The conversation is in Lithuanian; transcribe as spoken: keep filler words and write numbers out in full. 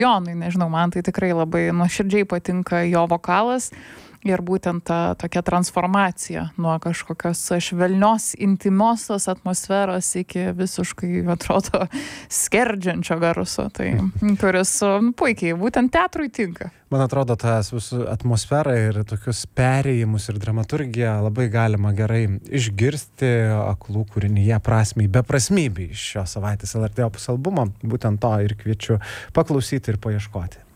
Jonui, nežinau, man tai tikrai labai nuoširdžiai patinka jo vokalas. Ir būtent ta tokia transformacija nuo kažkokios švelnios, intimiosios atmosferos iki visiškai, atrodo, skerdžiančio garso. Tai kuris puikiai būtent teatrui tinka. Man atrodo, tas visų atmosferą ir tokius perėjimus ir dramaturgiją labai galima gerai išgirsti Aklų kūrinyje prasmei, beprasmybei iš šios savaitės L R T Opus albumo. Būtent to ir kviečiu paklausyti ir paieškoti.